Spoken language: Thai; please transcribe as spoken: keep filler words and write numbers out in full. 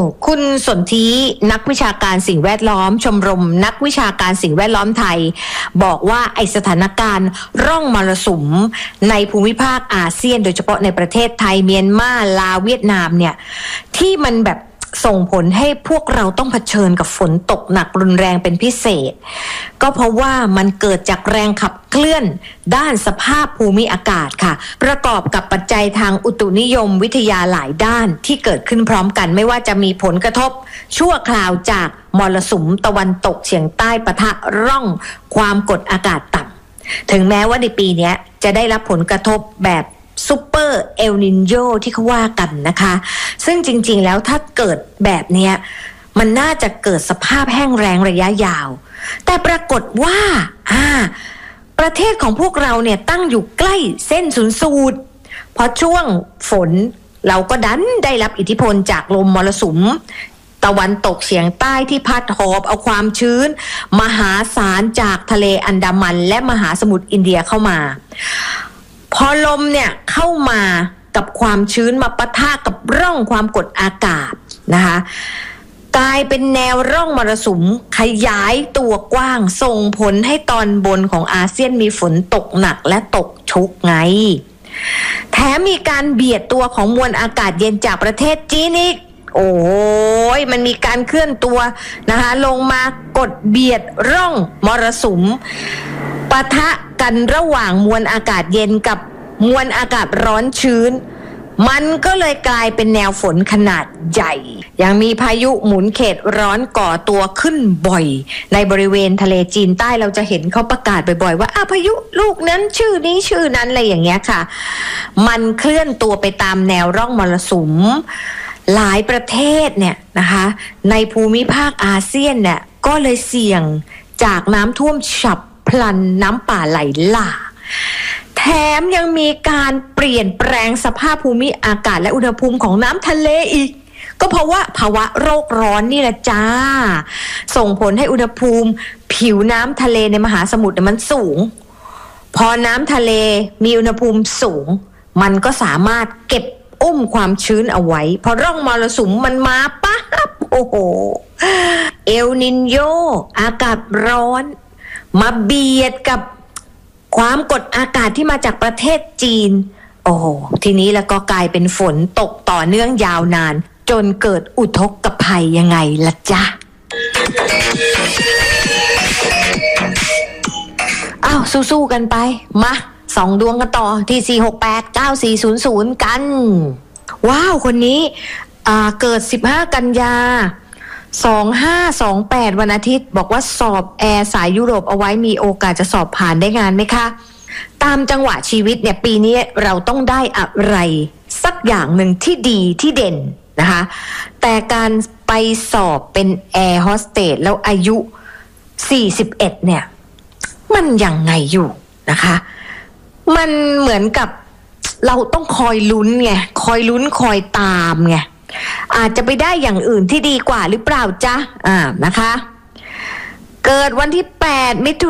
คุณสนธินักวิชาการสิ่งแวดล้อมชมรมนักวิชาการสิ่งแวดล้อมไทยบอกว่าไอสถานการณ์ร่องมรสุมในภูมิภาคอาเซียนโดยเฉพาะในประเทศไทยเมียนมาลาวเวียดนามเนี่ยที่มันแบบส่งผลให้พวกเราต้องเผชิญกับฝนตกหนักรุนแรงเป็นพิเศษก็เพราะว่ามันเกิดจากแรงขับเคลื่อนด้านสภาพภูมิอากาศค่ะประกอบกับปัจจัยทางอุตุนิยมวิทยาหลายด้านที่เกิดขึ้นพร้อมกันไม่ว่าจะมีผลกระทบชั่วคราวจากมรสุมตะวันตกเฉียงใต้ปะทะร่องความกดอากาศต่ำถึงแม้ว่าในปีนี้จะได้รับผลกระทบแบบซูเปอร์เอลนิโญที่เขาว่ากันนะคะซึ่งจริงๆแล้วถ้าเกิดแบบเนี้ยมันน่าจะเกิดสภาพแห้งแล้งระยะยาวแต่ปรากฏว่าอ่าประเทศของพวกเราเนี่ยตั้งอยู่ใกล้เส้นศูนย์สูตรพอช่วงฝนเราก็ดันได้รับอิทธิพลจากลมมรสุมตะวันตกเฉียงใต้ที่พัดหอบเอาความชื้นมหาศาลจากทะเลอันดามันและมหาสมุทรอินเดียเข้ามาพอลมเนี่ยเข้ามากับความชื้นมาปะทะกับร่องความกดอากาศนะคะกลายเป็นแนวร่องมรสุมขยายตัวกว้างส่งผลให้ตอนบนของอาเซียนมีฝนตกหนักและตกชุกไงแถมมีการเบียดตัวของมวลอากาศเย็นจากประเทศจีนอีกโอ้ยมันมีการเคลื่อนตัวนะคะลงมากดเบียดร่องมรสุมปะทะกันระหว่างมวลอากาศเย็นกับมวลอากาศร้อนชื้นมันก็เลยกลายเป็นแนวฝนขนาดใหญ่ยังมีพายุหมุนเขตร้อนก่อตัวขึ้นบ่อยในบริเวณทะเลจีนใต้เราจะเห็นเขาประกาศบ่อยๆว่าอ่ะพายุลูกนั้นชื่อนี้ชื่อนั้นอะไรอย่างเงี้ยค่ะมันเคลื่อนตัวไปตามแนวร่องมรสุมหลายประเทศเนี่ยนะคะในภูมิภาคอาเซียนเนี่ยก็เลยเสี่ยงจากน้ำท่วมฉับพลันน้ำป่าไหลหลากแถมยังมีการเปลี่ยนแปลงสภาพภูมิอากาศและอุณหภูมิของน้ำทะเลอีกก็เพราะว่าภาวะโรคร้อนนี่แหละจ้าส่งผลให้อุณหภูมิผิวน้ำทะเลในมหาสมุทรมันสูงพอน้ำทะเลมีอุณหภูมิสูงมันก็สามารถเก็บอุ้มความชื้นเอาไว้พอร่องมรสุมมันมาปั๊บโอ้โหเอลนิโญอากาศร้อนมาเบียดกับความกดอากาศที่มาจากประเทศจีนโอ้โหทีนี้แล้วก็กลายเป็นฝนตกต่อเนื่องยาวนานจนเกิดอุทกภัยยังไงล่ะจ๊ะอ้าวสู้ๆกันไปมาสองดวงกันต่อที่สี่ หก แปด เก้า สี่ ศูนย์ ศูนย์กันว้าวคนนี้อ่าเกิดสิบห้ากันยาสองห้าสองแปดวันอาทิตย์บอกว่าสอบแอร์สายยุโรปเอาไว้มีโอกาสจะสอบผ่านได้งานไหมคะตามจังหวะชีวิตเนี่ยปีนี้เราต้องได้อะไรสักอย่างหนึ่งที่ดีที่เด่นนะคะแต่การไปสอบเป็นแอร์โฮสเตสแล้วอายุสี่สิบเอ็ดเนี่ยมันยังไงอยู่นะคะมันเหมือนกับเราต้องคอยลุ้นไงคอยลุ้นคอยตามไงอาจจะไปได้อย่างอื่นที่ดีกว่าหรือเปล่าจ๊ะอ่านะคะเกิดวันที่แปดมิถุ